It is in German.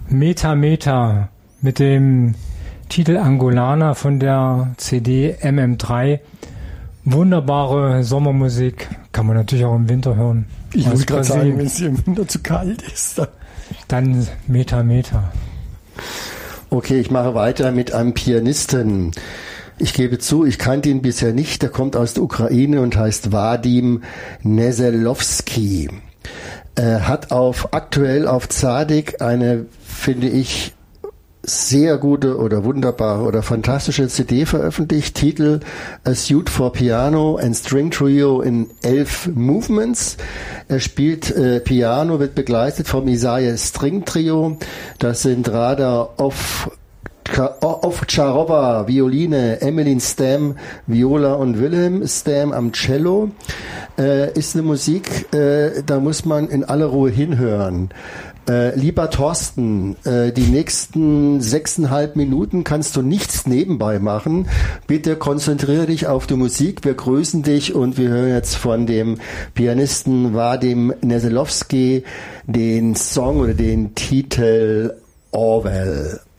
Meta Meta mit dem Titel Angolana von der CD MM3. Wunderbare Sommermusik, kann man natürlich auch im Winter hören. Ich wollte gerade sagen, wenn es im Winter zu kalt ist. Dann Meta Meta. Okay, ich mache weiter mit einem Pianisten. Ich gebe zu, ich kannte ihn bisher nicht. Der kommt aus der Ukraine und heißt Wadim Neselovsky. Hat aktuell auf Tzadik eine, finde ich, sehr gute oder wunderbare oder fantastische CD veröffentlicht. Titel A Suite for Piano and String Trio in 11 Movements. Er spielt Piano, wird begleitet vom Isaiah String Trio. Das sind Rada Ovtcharova, Violine, Emmeline Stam, Viola und Wilhelm Stam am Cello. Ist eine Musik, da muss man in aller Ruhe hinhören. Lieber Thorsten, die nächsten 6,5 Minuten kannst du nichts nebenbei machen. Bitte konzentriere dich auf die Musik. Wir grüßen dich und wir hören jetzt von dem Pianisten Wadim Neselovsky den Song oder den Titel Orwell.